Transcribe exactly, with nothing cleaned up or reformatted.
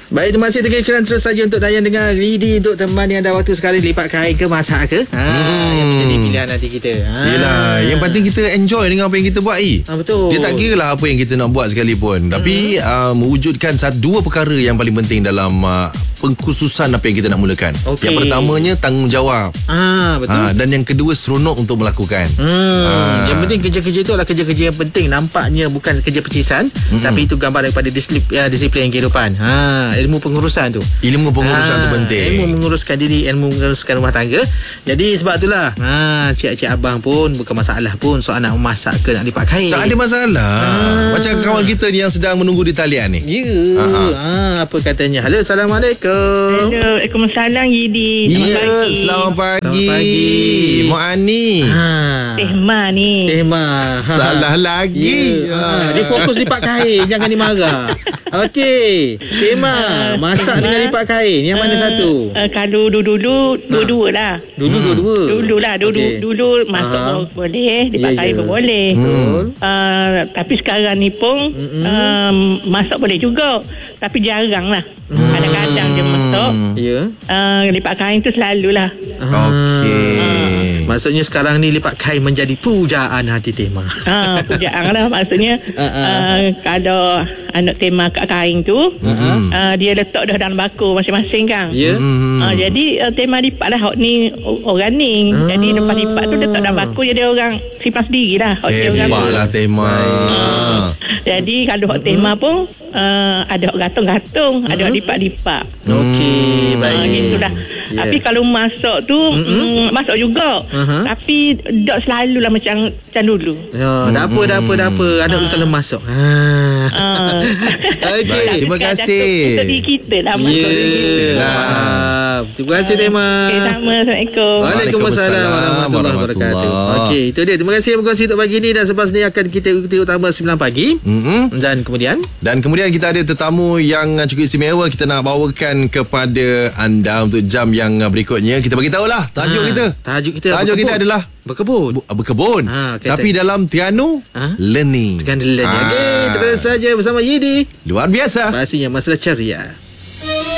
Baik, terima kasih tegak kerana terus saja untuk Dayan dengar Ridi untuk teman yang ada waktu sekali lipat kain ke masak ke. Ha, hmm. Yang menjadi pilihan nanti kita. Ha. Yelah, yang penting kita enjoy dengan apa yang kita buat. Eh. Ha, betul. Dia tak kira lah apa yang kita nak buat sekalipun. Hmm. Tapi uh, mewujudkan satu, dua perkara yang paling penting dalam uh, pengkhususan apa yang kita nak mulakan. Okay. Yang pertamanya tanggungjawab. Ah, betul. Ha, dan yang kedua seronok untuk melakukan. Hmm. Ha. Yang penting kerja-kerja itu adalah kerja-kerja yang penting. Nampaknya bukan kerja pecisan, hmm. tapi itu gambar daripada disiplin, ya, disiplin kehidupan. Ha, ilmu pengurusan tu. Ilmu pengurusan ha, tu penting. Ilmu menguruskan diri, ilmu menguruskan rumah tangga. Jadi sebab itulah ha, cik-cik abang pun bukan masalah pun soal nak memasak ke nak lipat kain. Tak ada masalah. Ha. Macam kawan kita ni yang sedang menunggu di talian ni. Ya. Ha, ha, apa katanya? Halo, Assalamualaikum. Hello, Waalaikumsalam Yidi. Selamat ya, pagi. Selamat pagi. Selamat pagi. Mak Ani. Ha. Tehma ni. Tehma. Ha. Salah lagi. Ya. Ha. Dia fokus lipat kain, jangan dimarah. Okey, Tema, masak dengan lipat kain. Yang mana uh, satu? Uh, kalau dulu-dulu dua-dua lah. Dulu hmm. dua-dua. Dulu lah, dulu okay. dulu masak uh-huh. boleh, lipat yeah, kain yeah. pun boleh. Betul. Uh, tapi sekarang ni pun mm-hmm. um, masak boleh juga. Tapi jarang lah. Hmm. Kadang-kadang je masak. Ya. Yeah. Uh, lipat kain tu selalulah. Okey. Uh. Maksudnya sekarang ni lipat kain menjadi pujaan hati Tema. Ha, pujaan lah maksudnya. uh-uh. uh, Kalau anak Tema kat kain tu, uh-huh. uh, dia letak dah dalam bako masing-masing kan. Ya. Yeah. Uh, jadi uh, Tema lipat lah. Hak ni orang ni. Uh. Jadi lepas lipat tu letak dalam bako, jadi orang simpan sendiri lah. Hebat lah Tema. Uh, jadi kalau hak Tema pun uh, ada hak gantung-gantung, uh-huh. ada hak lipat-lipat. Okey, baik. Uh, gitulah. Yeah. Tapi kalau masak tu mm-hmm. mm, masak juga. Uh-huh. Tapi tak selalu lah macam macam dulu. Ya, dah apa dah apa dah apa. Anak uh. tak lemas sok. Ha. Uh. Okey, terima kasih. Untuk diri kita lah. Ya, kita lah. Terima kasih Tema. Okay, sama. Assalamualaikum. Waalaikumsalam warahmatullahi wabarakatuh. Okey, itu dia. Terima kasih berkongsi untuk pagi ni, dan selepas ni akan kita ikuti utama sembilan pagi. Mm-hmm. Dan kemudian dan kemudian kita ada tetamu yang cukup istimewa. Kita nak bawakan kepada anda untuk jam yang berikutnya. Kita bagi tahulah tajuk ha, kita. Tajuk kita tajuk kita adalah berkebun. Berkebun. Ha, okay, tapi tak. Dalam Terengganu ha? Learning. Terengganu Learning. Ha. Okey, terus saja bersama Yidi. Luar biasa. Pastinya masalah ceria.